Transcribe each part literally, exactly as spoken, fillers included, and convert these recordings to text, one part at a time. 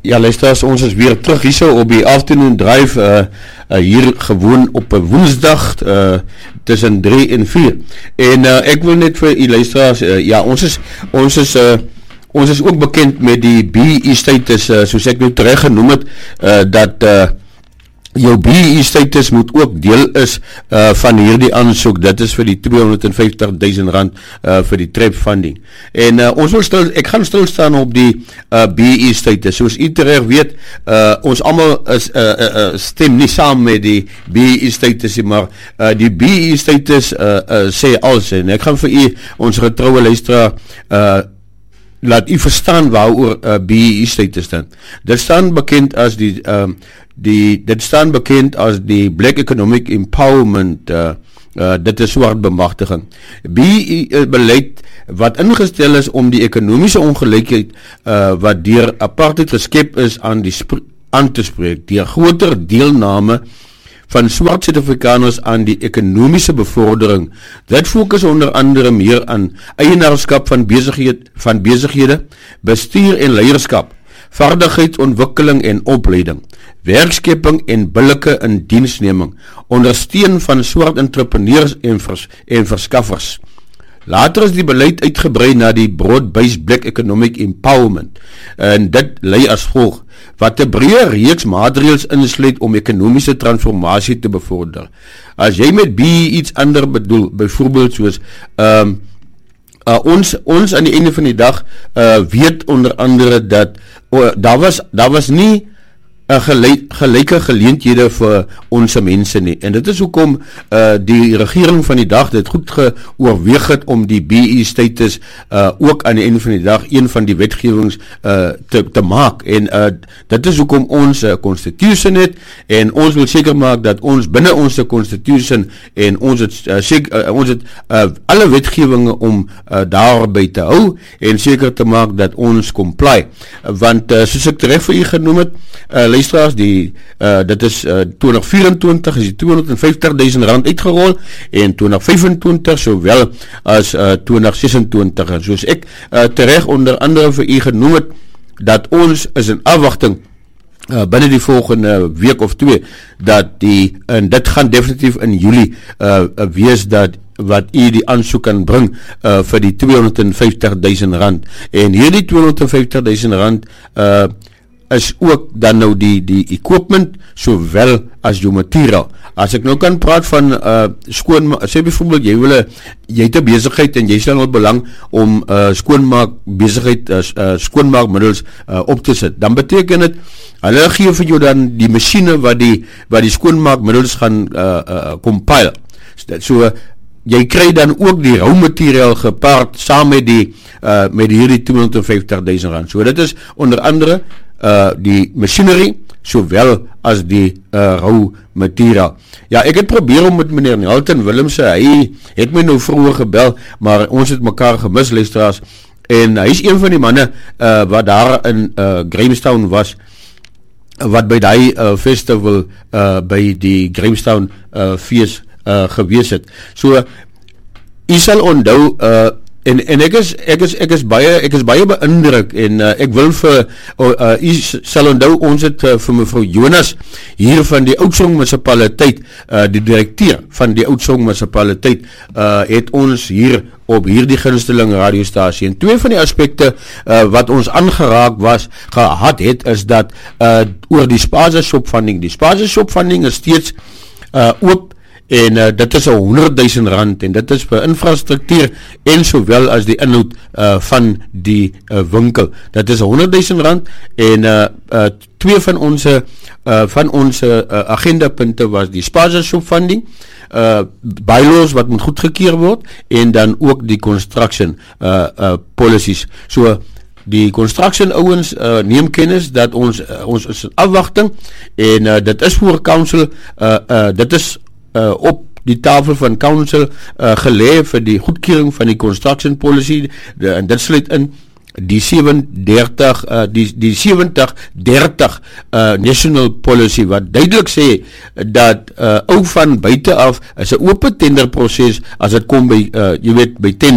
Ja, luisteraars, ons is weer terug hier so op die afternoon drive, uh, uh, hier gewoon op 'n woensdag, uh, tussen drie en vier. En uh, ek wil net vir die luisteraars, uh, ja, ons is, ons is, uh, ons is ook bekend met die B E E status, uh, soos ek nou terug genoem het, uh, dat, uh, jou B E E status moet ook deel is uh, van hierdie aansoek. Dit is vir die tweehonderdvyftigduisend rand uh, vir die T R E P funding. En uh, ons wil stil, ek gaan stilstaan op die uh, B E E status. Soos u terecht weet, uh, ons allemaal is, uh, uh, uh, stem nie saam met die B E E status, maar uh, die B E E status uh, uh, sê alles. En ek gaan vir u, ons getrouwe luisteraar, uh, laat u verstaan waaroor uh, B E E status staan. Dit staan bekend as die, um, die dit staan bekend as die Black Economic Empowerment, uh, uh, dit is swart bemagtiging. B E E beleid wat ingestel is om die ekonomiese ongelykheid uh, wat deur apartheid geskep is aan, die aan te spreek, die groter deelname van swart Suid-Afrikaners aan die ekonomiese bevordering. Dit fokus onder andere meer aan eienaarskap van besighede, van besighede, bestuur en leierskap, vaardigheidsontwikkeling en opleiding, werkskeping en billike indiensneming, ondersteun van swart entrepreneurs en, vers, en verskaffers. Later is die beleid uitgebrei na die Broad-Based Black Economic Empowerment, en dit lei as volg, wat 'n breë reeks maatreëls insluit om ekonomiese transformasie te bevorder. As jy met B E E iets ander bedoel, byvoorbeeld soos, um, uh, ons, ons aan die einde van die dag, uh, weet onder andere dat, uh, daar was, daar was nie, Uh, gelijk, gelijke geleenthede vir ons mense nie. En dit is hoekom uh, die regering van die dag dit goed geoorweeg het om die B E E status uh, ook aan die einde van die dag een van die wetgewings uh, te, te maak. En uh, dit is hoekom ons uh, constitution het, en ons wil seker maak dat ons binne ons constitution en ons het, uh, seker, uh, ons het uh, alle wetgewinge om uh, daarby te hou en seker te maak dat ons comply. Uh, want uh, soos ek terecht vir u genoem het, uh, luisteraars, die, uh, dit is uh, twintig vyfentwintig is die tweehonderdvyftigduisend rand uitgerol en twintig vyfentwintig sowel as uh, twintig sesentwintig. En soos ek uh, terecht onder andere vir u genoem het, dat ons is in afwachting uh, binne die volgende week of twee, dat die, en dit gaan definitief in juli uh, wees dat wat u die aansoek kan bring uh, vir die tweehonderdvyftigduisend rand. En hierdie tweehonderdvyftigduisend rand uh, is ook dan nou die, die equipment, sowel as jou materiaal. As ek nou kan praat van uh, skoon, sê bijvoorbeeld, jy wil, jy het 'n besigheid en jy stel nou belang om uh, skoonmaak besigheid, uh, uh, skoonmaakmiddels uh, op te sit, dan beteken het, hulle gee vir jou dan die machine wat die, wat die skoonmaakmiddels gaan uh, uh, compile. So, jy kry dan ook die rouwmateriaal gepaard saam met die, uh, met hierdie tweehonderdvyftigduisend rand. So, dit is onder andere Uh, die machinery, sowel as die uh, rou materiaal. Ja, ek het probeer om met meneer Nelton Willemse, hy het my nou vroeger gebel, maar ons het mekaar gemis, luisteraars, en hy is een van die manne uh, wat daar in uh, Grahamstown was, wat by die uh, festival uh, by die Grahamstown uh, feest uh, gewees het. So, jy sal onthou, uh, En, en ek is, ek is, ek is baie, ek is baie beïndruk en uh, ek wil vir, uh, uh, u sal onthou, ons het uh, vir mevrou Jonas hier van die Oudtshoorn munisipaliteit, uh, die directeur van die Oudtshoorn munisipaliteit, uh, het ons hier op hierdie gunsteling radiostasie. En twee van die aspekte uh, wat ons aangeraak was, gehad het, is dat uh, oor die Spaza Shop funding, die Spaza Shop funding is steeds uh, oop, en uh, dit is honderdduisend rand en dit is vir infrastruktuur en sowel as die inhoud uh, van die uh, winkel. Dit is honderdduisend rand en uh, uh, twee van ons uh, van ons uh, agendapunte was die Spaza Shop funding, uh, bylaws wat moet goedgekeur word en dan ook die construction uh, uh, policies. So die construction ouens uh, neem kennis dat ons uh, ons is in afwachting en uh, dit is voor council, uh, uh, dit is Uh, op die tafel van council uh, gelee vir die goedkeuring van die construction policy, de, en dit sluit in die sewentig, uh, die, die sewentig dertig uh, national policy, wat duidelik sê, dat uh, ou van buiten af, is een open tender proces, as het kom by, uh, jy weet, by tender,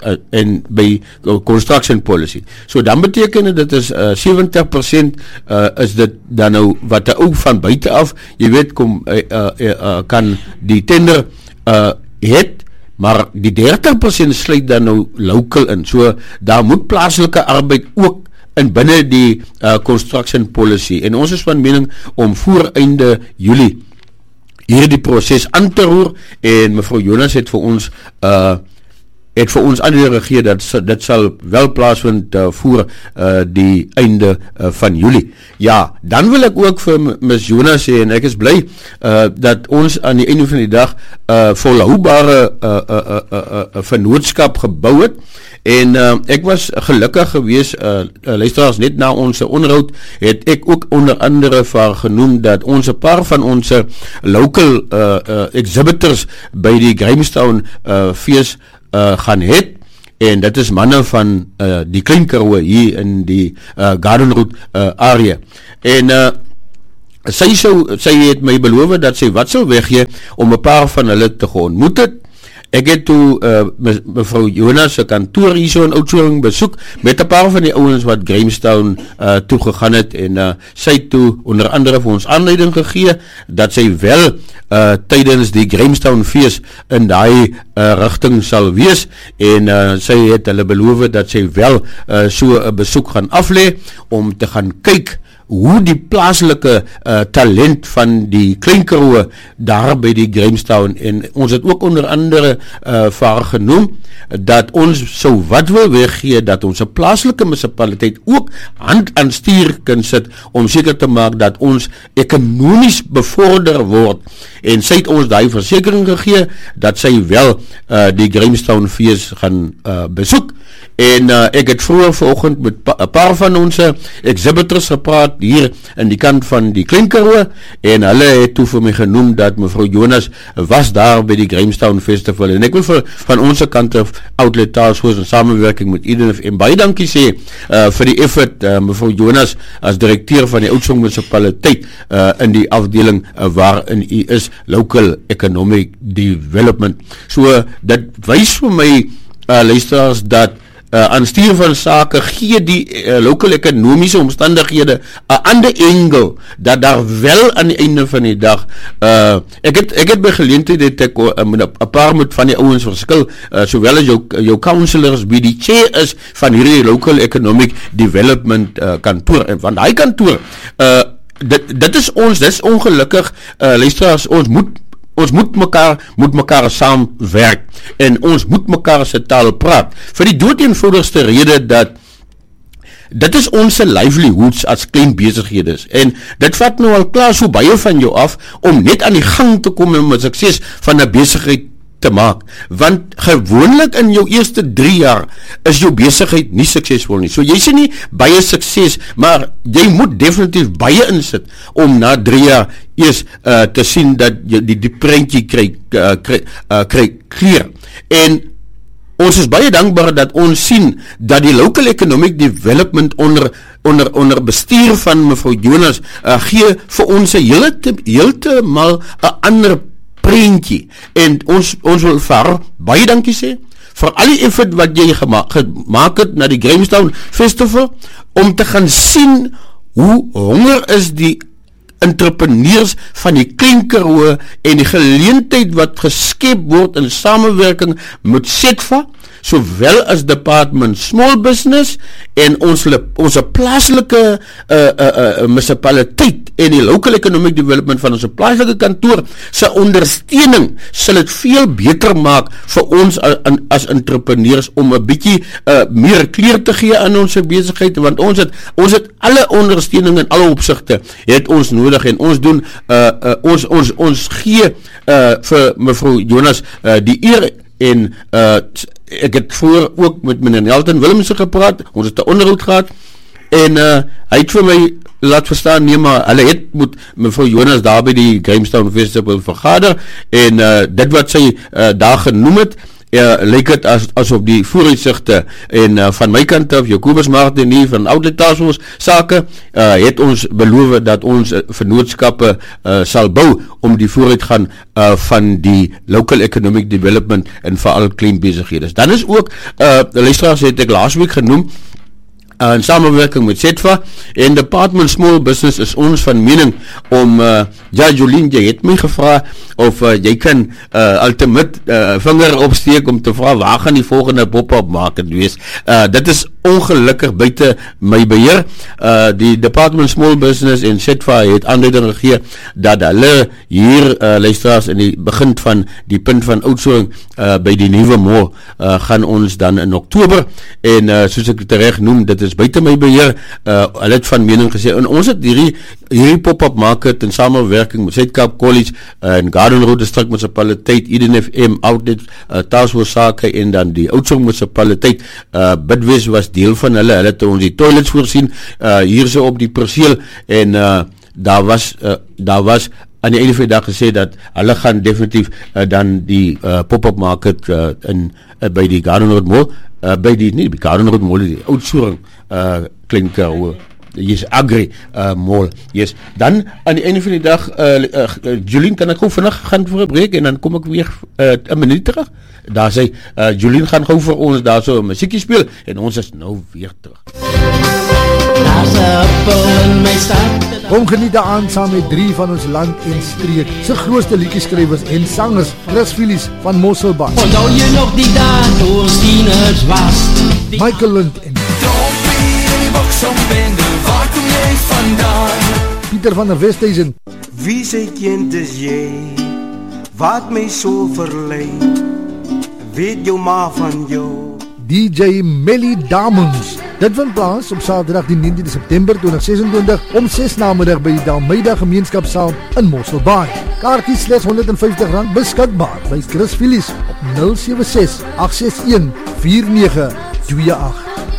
uh, en by uh, construction policy. So dan beteken dit, dit is uh, seventy percent uh, is dit dan nou wat 'n ou van buite af, jy weet, kom uh, uh, uh, kan die tender uh, het, maar die thirty percent sluit dan nou local in. So daar moet plaaslike arbeid ook in binne die uh, construction policy, en ons is van mening om voor einde Julie hierdie proses aan te roer, en mevrou Jonas het vir ons uh, het vir ons aangegeer dat dit sal wel plaasvind uh, voor uh, die einde uh, van Julie. Ja, dan wil ek ook vir Miss Jonas sê, en ek is bly uh, dat ons aan die einde van die dag uh, volhoubare uh, uh, uh, uh, uh, vennootskap gebou het, en uh, ek was gelukkig gewees, uh, uh, luisteraars, net na ons onderhoud het ek ook onder andere vir genoem dat ons 'n paar van ons local uh, uh, exhibitors by die Grahamstown uh, fees Uh, gaan het, en dit is manne van uh, die Klein Karoo hier in die uh, Garden Route uh, area, en uh, sy, so, sy het my beloof dat sy wat sal weggee om 'n paar van hulle te geontmoet het. Ek het toe uh, me, mevrou Jonas se kantoor hier so in Oudtshoorn besoek met 'n paar van die ouens wat Grahamstown uh, toe gegaan het, en uh, sy toe onder andere vir ons aanleiding gegee dat sy wel uh, tydens die Grahamstown fees in daai uh, rigting sal wees, en uh, sy het hulle beloof dat sy wel uh, so 'n besoek gaan aflê om te gaan kyk hoe die plaaslike uh, talent van die Klein Karoo daar by die Grahamstown, en ons het ook onder andere uh, vir genoem dat ons sou wat wil weggee dat ons 'n plaaslike munisipaliteit ook hand aan stuur kan sit om seker te maak dat ons ekonomies bevorder word, en sy het ons daai versekering gegee dat sy wel uh, die Grahamstown fees gaan uh, besoek, en uh, ek het vroeër vanoggend met 'n pa paar van ons exhibitors gepraat hier in die kant van die Klein Karoo, en hulle het toe vir my genoem dat mevrou Jonas was daar by die Grahamstown Festival, en ek wil vir, van ons kant af Outlet Task Force in samenwerking met Eden F M baie dankie sê uh, vir die effort, uh, mevrou Jonas as direkteur van die Oudtshoorn munisipaliteit uh, in die afdeling uh, waarin u is, Local Economic Development. So dit wys vir my uh, luisteraars dat Uh, aan stuur van sake gee die uh, local ekonomiese omstandighede 'n ander angle, dat daar wel aan die einde van die dag uh, ek het ek het by geleentheid het ek 'n uh, paar met van die ouens verskil, uh, sowel as jou jou councillors wie die chair is van hierdie local economic development uh, kantoor, en van daai kantoor uh, dit, dit is ons, dit is ongelukkig uh, luisteraars, ons moet Ons moet mekaar, moet mekaar saamwerk, en ons moet mekaar se taal praat, vir die doodeenvoudigste rede dat dit is ons livelihoods as klein besighede, en dit vat nou al klaar so baie van jou af om net aan die gang te kom met sukses van 'n besigheid te maak, want gewoonlik in jou eerste drie jaar is jou besigheid nie suksesvol nie. So jy sê nie baie sukses, maar jy moet definitief baie insit om na drie jaar eers uh, te sien dat jy die, die prentjie kry, uh, kry, uh, kry clear. En ons is baie dankbaar dat ons sien dat die local economic development onder onder onder bestuur van mevrou Jonas uh, gee vir ons 'n hele heeltemal 'n ander prentjie, en ons, ons wil vir baie dankie sê vir al die effort wat jy gema gemaak het na die Grahamstown Festival, om te gaan sien hoe honger is die entrepreneurs van die Klein Karoo, en die geleentheid wat geskep word in samewerking met SETFA, sowel as Department Small Business, en ons, ons plaaslike uh, uh, uh, munisipaliteit en die Local Economic Development van ons plaaslike kantoor se ondersteuning sal dit veel beter maak vir ons as, as entrepreneurs om 'n bietjie uh, meer kleur te gee aan ons besigheid, want ons het ons het alle ondersteuning in alle opsigte het ons nodig, en ons doen uh, uh, ons ons ons gee uh, vir mevrou Jonas uh, die eer, en uh, ek het voor ook met meneer Nelton Willemse gepraat, ons het 'n onderhoud gehad, en uh, hy het vir my laat verstaan, nee, maar hulle het moet mevrou Jonas daar by die Grahamstown Festival vergader, en uh, dit wat sy uh, daar genoem het, uh, lyk dit as, asof die vooruitsigte en uh, van my kant af, Jacobus Martin hier van Outlet Taskforce Sake, uh, het ons beloof dat ons uh, vennootskappe uh, sal bou om die vooruitgang uh, van die local economic development en veral klein besighede. Dan is ook, uh, luisteraars het ek laasweek genoem, Uh, in samenwerking met SETFA en Department Small Business is ons van mening om, uh, ja Jolien, jy het my gevra of uh, jy kan uh, ultimate uh, vinger opsteek om te vra waar gaan die volgende pop-up market wees. Uh, dit is ongelukkig buite my beheer. Uh, die Department Small Business en SETFA het aanduiding gegee dat hulle hier, uh, luisteraars, in die begin van die punt van outsourcing uh, by die nuwe mall uh, gaan ons dan in Oktober en uh, soos ek terecht noem, dit is buite my beheer, uh, hulle het van mening gesê, en ons het hierdie, hierdie pop-up market in samenwerking met Zuid-Kaap College uh, en Garden Road District Municipaliteit, Eden F M, Outlet, uh, Taskforce Sake en dan die Oudtshoorn Municipaliteit, uh, Bidwest was deel van hulle, hulle het ons die toilets voorsien, uh, hier so op die perseel, en uh, daar was, uh, daar was aan die einde van die dag gesê dat hulle gaan definitief uh, dan die uh, pop-up market uh, in, uh, by die Garden Road Mall, uh, by die, nie, die Garden Road Mall, die Oudtshoorn uh, klink uh, yes, Agri uh, Mall, yes. Dan aan die einde van die dag, uh, uh, Jolien, kan ek gauw vannig gaan vir 'n breek en dan kom ek weer uh, 'n minuut terug. Daar sê, uh, Jolien gaan gauw vir ons daar so 'n musiekie speel en ons is nou weer terug. Kom geniet daaraan saam met drie van ons land en streek se grootste liedjieskrywers en sangers, Chris Phillips van Mosselbaai. Onthou jy nog die dae toe ons tieners was? Michael Lund en waar kom jy vandaan? Pieter van der Westhuizen. Wie sê kind is jy? Wat my so verlei? Weet jou ma van jou? D J Melly Damons. Dit vind plaas op Saterdag die negentiende September tweeduisend sesentwintig om ses namiddag by die Dalmeida Gemeenskapsaal in Mosselbaai. Kaartjies slegs honderd en vyftig rand beskikbaar by Chris Phillips op nul sewe ses agt ses een vier nege twee agt.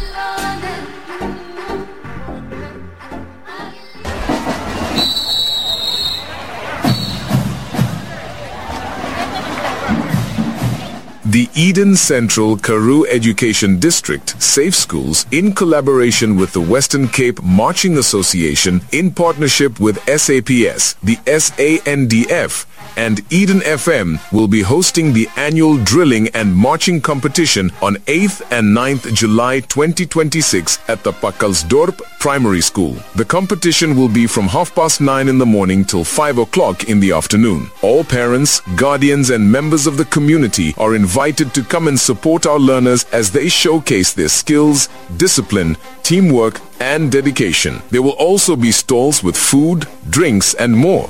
The Eden Central Karoo Education District Safe Schools, in collaboration with the Western Cape Marching Association, in partnership with S A P S, the S A N D F, and Eden F M, will be hosting the annual drilling and marching competition on eighth and ninth July twenty twenty-six at the Pakalsdorp Primary School. The competition will be from half past nine in the morning till five o'clock in the afternoon. All parents, guardians and members of the community are invited to come and support our learners as they showcase their skills, discipline, teamwork and dedication. There will also be stalls with food, drinks and more.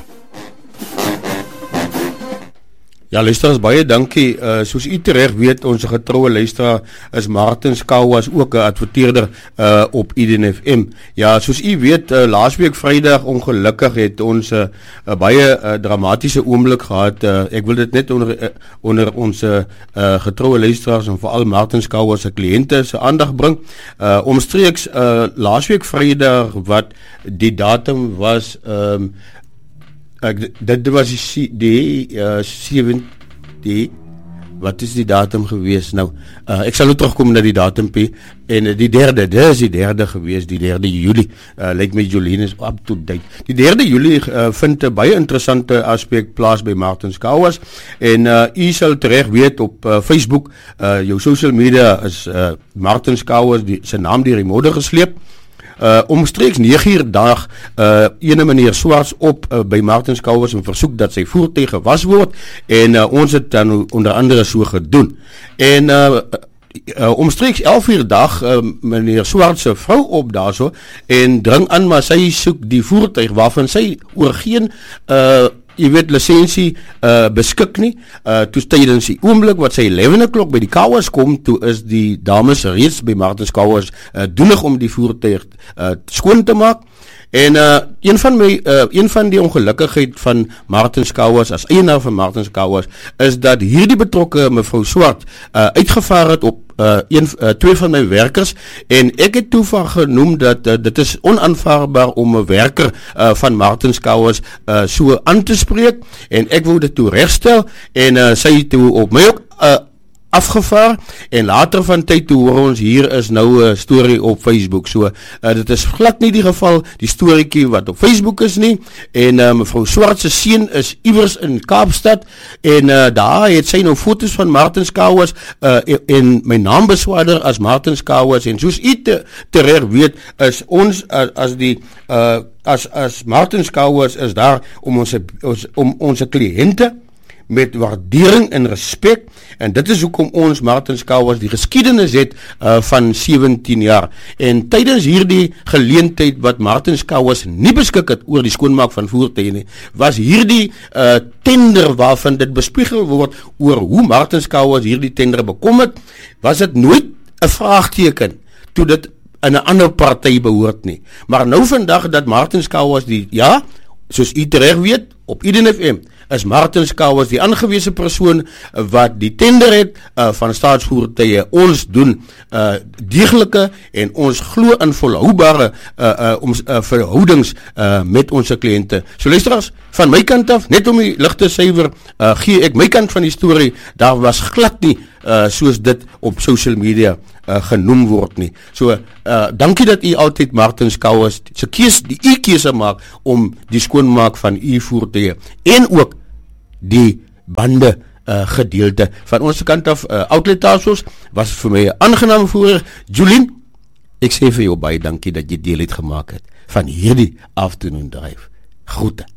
Ja, luisteraars, baie dankie. Uh, soos u terecht weet, onze getrouwe luisteraar is Martin Skouwas, ook 'n adverteerder uh, op Eden F M. Ja, soos u weet, uh, laasweek Vrydag ongelukkig het ons 'n uh, baie uh, dramatische oomblik gehad. Uh, ek wil dit net onder, uh, onder onze uh, getrouwe luisteraars en vooral Martin Skouwas se kliënte se aandag bring. Uh, omstreeks uh, laasweek Vrydag wat die datum was, um, Ek, dit was die, die uh, sewende, wat is die datum gewees? Nou, uh, ek sal nou terugkom na die datum P, en uh, die derde, dit is die derde gewees, die derde Julie, uh, lyk my Jolien is up to date. Die derde Julie uh, vind 'n baie interessante aspek plaas by Martin Skouwas, en uh, u sal terecht weet op uh, Facebook, uh, jou social media is uh, Martin Skouwas, sy naam deur die modder gesleep. Uh, omstreeks nege uur dag uh, ene meneer Swarts op uh, by Martin Skouwas en versoek dat sy voertuig gewas word en uh, ons het dan onder andere so gedoen. En uh, uh, omstreeks elf uur dag uh, meneer Swarts se vrou op daarso en dring aan, maar sy soek die voertuig waarvan sy oor geen uh, jy weet, lisensie uh, beskik nie. Uh, toe tydens die oomblik wat sy eleven o'clock by die Kouwas kom, toe is die dames reeds by Martin Skouwas uh, doenig om die voertuig uh, skoon te maak. En uh, een van my, uh, een van die ongelukkigheid van Martin Skouwas, as eienaar van Martin Skouwas, is dat hierdie betrokke mevrou Swart uh, uitgevaar het op Uh, een, uh, twee van my werkers, en ek het toevallig genoem dat uh, dit is onaanvaarbaar om 'n werker uh, van Martin Skouwas uh, so aan te spreek, en ek wou dit toe regstel, en uh, sy toe op my ook uh, afgevaar en later van tyd toe hoor ons hier is nou 'n uh, storie op Facebook. So uh, dit is glad nie die geval die storieetjie wat op Facebook is nie. En uh, mevrou Swart se seun is iewers in Kaapstad en uh, daar het sy nou foto's van Martin Skouers uh, en my naam beswaarder as Martin Skouers en soos u te, terecht weet is ons uh, as die uh, as as Martin Skouers is daar om ons ons om ons kliënte met waardering en respek en dit is hoekom ons Martin Skouers die geskiedenis het uh, van sewentien jaar en tydens hierdie geleentheid wat Martin Skouers nie beskik het oor die skoonmaak van voertuie nie, was hierdie uh, tender waarvan dit bespiegel word oor hoe Martin Skouers hierdie tender bekom het, was dit nooit 'n vraagteken toe dit in 'n ander party behoort nie. Maar nou vandag dat Martin Skouers die, ja, soos u terecht weet, op Eden F M, is Martin Skouers die aangewese persoon wat die tender het uh, van staatsvoertuie. Ons doen uh, deeglike en ons glo in volhoubare uh, uh, om, uh, verhoudings uh, met ons kliënte. So luisteraars, van my kant af, net om die lig te suiwer, uh, gee ek my kant van die storie, daar was glad nie uh, soos dit op social media Uh, genoem word nie. So, uh, dankie dat u altyd Martin Skouers se keus, die u keuse maak om die skoonmaak van u voertuie en ook die bande uh, gedeelte van ons kant af uh, outlet tasos was vir my 'n aangename voorreg. Julien, ek sê vir jou baie dankie dat jy deel het gemaak het van hierdie afternoon drive. Groete.